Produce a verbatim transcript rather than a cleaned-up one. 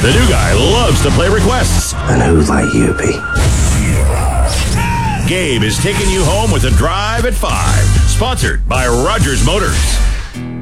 The new guy loves to play requests. And who'd like you be? Gabe is taking you home with a drive at five. Sponsored by Rogers Motors.